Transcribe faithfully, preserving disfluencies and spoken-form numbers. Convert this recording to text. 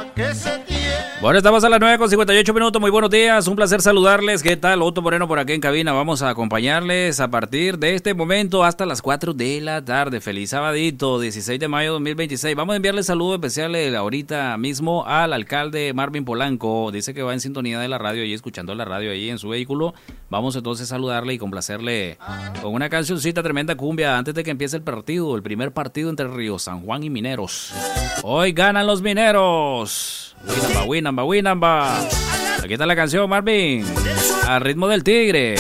Bueno, estamos a las nueve con cincuenta y ocho minutos, muy buenos días, un placer saludarles. ¿Qué tal? Otto Moreno por aquí en cabina, vamos a acompañarles a partir de este momento hasta las cuatro de la tarde. Feliz sabadito, dieciséis de mayo de dos mil veintiséis. Vamos a enviarle saludos especiales ahorita mismo al alcalde Marvin Polanco. Dice que va en sintonía de la radio y escuchando la radio ahí en su vehículo. Vamos entonces a saludarle y complacerle con una cancioncita tremenda cumbia antes de que empiece el partido, el primer partido entre Río San Juan y Mineros. Hoy ganan los Mineros. Winamba, winamba, winamba. Aquí está la canción, Marvin. Al ritmo del tigre.